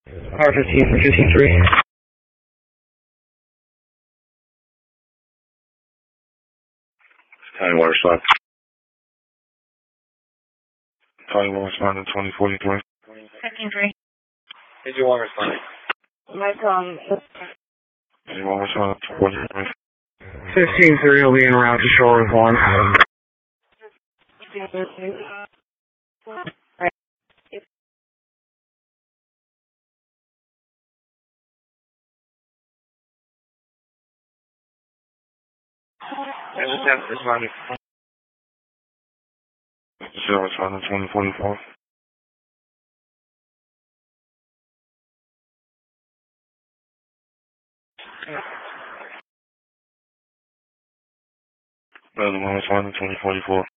Power 15 for 153. County Water Supply. County Water Supply to 2043. 15-3. Did you want to respond? My phone. County Water Supply to 43. 15-3 will be en route to shore with 1. There's a 10 responding. Zero responding to 2044. Another one responding to 2044.